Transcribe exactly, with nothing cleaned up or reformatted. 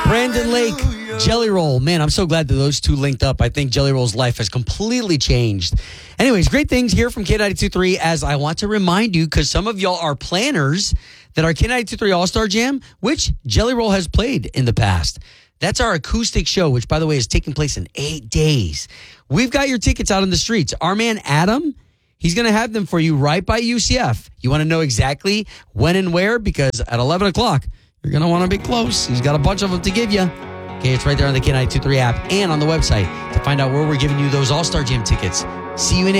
Brandon Lake, Jelly Roll. Man, I'm so glad that those two linked up. I think Jelly Roll's life has completely changed. Anyways, great things here from K ninety-two point three, as I want to remind you, because some of y'all are planners, that our K ninety-two point three All-Star Jam, which Jelly Roll has played in the past. That's our acoustic show, which, by the way, is taking place in eight days. We've got your tickets out on the streets. Our man, Adam, he's going to have them for you right by U C F. You want to know exactly when and where? Because at eleven o'clock, you're going to want to be close. He's got a bunch of them to give you. Okay, it's right there on the K ninety-two point three app and on the website to find out where we're giving you those All-Star Jam tickets. See you in